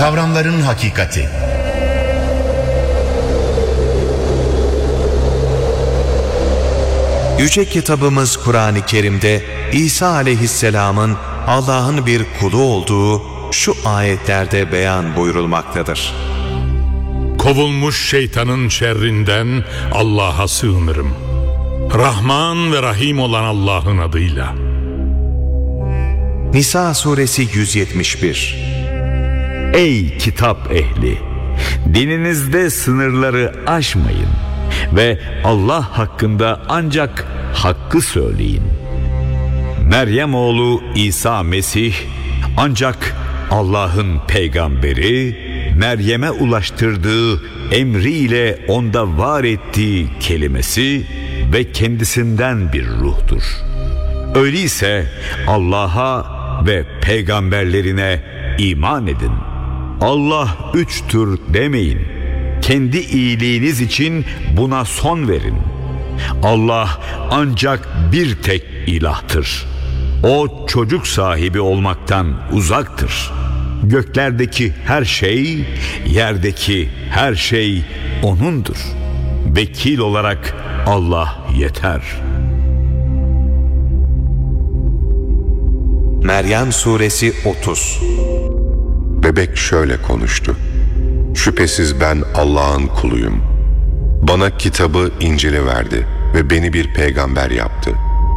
Kavramların hakikati. Yüce kitabımız Kur'an-ı Kerim'de İsa aleyhisselamın Allah'ın bir kulu olduğu şu ayetlerde beyan buyurulmaktadır. Kovulmuş şeytanın şerrinden Allah'a sığınırım. Rahman ve Rahim olan Allah'ın adıyla. Nisa suresi 171. Ey kitap ehli! Dininizde sınırları aşmayın ve Allah hakkında ancak hakkı söyleyin. Meryem oğlu İsa Mesih ancak Allah'ın peygamberi, Meryem'e ulaştırdığı emriyle onda var ettiği kelimesi ve kendisinden bir ruhtur. Öyleyse Allah'a ve peygamberlerine iman edin. Allah üçtür demeyin. Kendi iyiliğiniz için buna son verin. Allah ancak bir tek ilahtır. O çocuk sahibi olmaktan uzaktır. Göklerdeki her şey, yerdeki her şey O'nundur. Vekil olarak Allah yeter. Meryem suresi 30. Bebek şöyle konuştu: şüphesiz ben Allah'ın kuluyum. Bana kitabı, İncil'i verdi ve beni bir peygamber yaptı.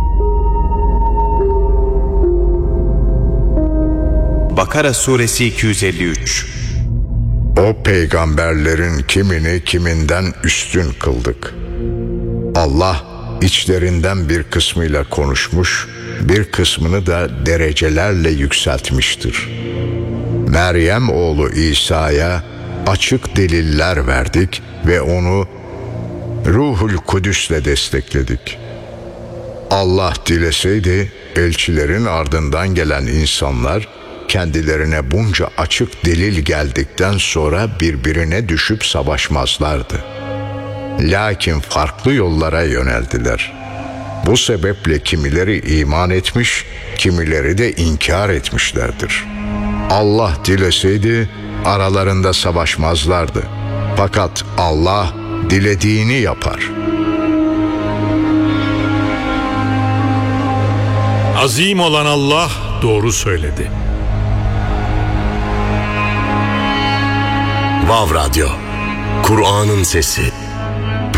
Bakara suresi 253. O peygamberlerin kimini kiminden üstün kıldık. Allah içlerinden bir kısmıyla konuşmuş, bir kısmını da derecelerle yükseltmiştir. Meryem oğlu İsa'ya açık deliller verdik ve onu Ruhul Kudüs'le destekledik. Allah dileseydi elçilerin ardından gelen insanlar kendilerine bunca açık delil geldikten sonra birbirine düşüp savaşmazlardı. Lakin farklı yollara yöneldiler. Bu sebeple kimileri iman etmiş, kimileri de inkar etmişlerdir. Allah dileseydi aralarında savaşmazlardı. Fakat Allah dilediğini yapar. Azim olan Allah doğru söyledi. Vav Radyo, Kur'an'ın sesi.